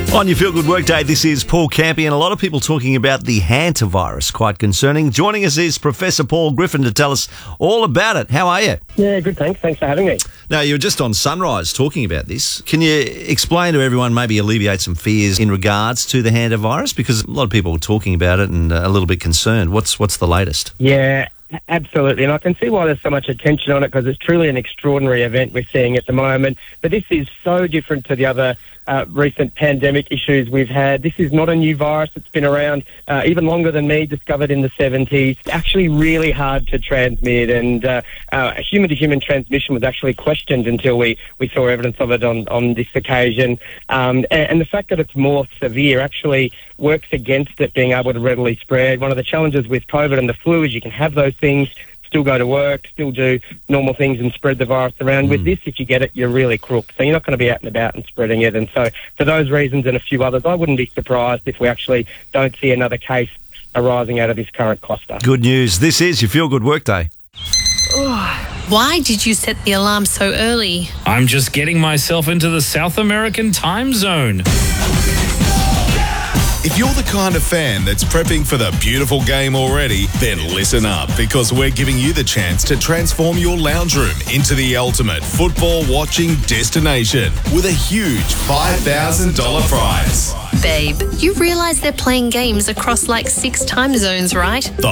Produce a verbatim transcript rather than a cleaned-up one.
On your Feel Good Workday, this is Paul Campion. A lot of people talking about the hantavirus, quite concerning. Joining us is Professor Paul Griffin to tell us all about it. How are you? Yeah, good, thanks. Thanks for having me. Now, you were just on Sunrise talking about this. Can you explain to everyone, maybe alleviate some fears in regards to the hantavirus? Because a lot of people are talking about it and uh, a little bit concerned. What's what's the latest? Yeah, absolutely. And I can see why there's so much attention on it, because it's truly an extraordinary event we're seeing at the moment. But this is so different to the other uh, recent pandemic issues we've had. This is not a new virus. It's been around uh, even longer than me, discovered in the seventies. It's actually really hard to transmit, and uh, uh, human-to-human transmission was actually questioned until we, we saw evidence of it on, on this occasion. Um, and, and the fact that it's more severe actually works against it being able to readily spread. One of the challenges with COVID and the flu is you can have those things, still go to work, still do normal things and spread the virus around. Mm. With this, if you get it, you're really crook. So you're not going to be out and about and spreading it. And so for those reasons and a few others, I wouldn't be surprised if we actually don't see another case arising out of this current cluster. Good news. This is your Feel Good Workday. Why did you set the alarm so early? I'm just getting myself into the South American time zone. If you're the kind of fan that's prepping for the beautiful game already, then listen up, because we're giving you the chance to transform your lounge room into the ultimate football watching destination with a huge five thousand dollars prize. Babe, you realise they're playing games across like six time zones, right? The